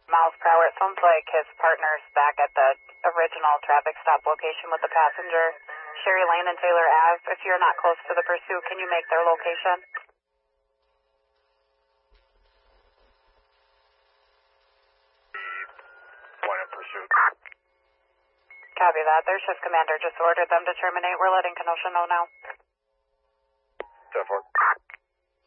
miles per hour. It sounds like his partner's back at the original traffic stop location with the passenger. Sherry Lane and Taylor Ave. If you're not close to the pursuit, can you make their location? Point of pursuit. Copy that. Their shift commander just ordered them to terminate. We're letting Kenosha know now. 10-4.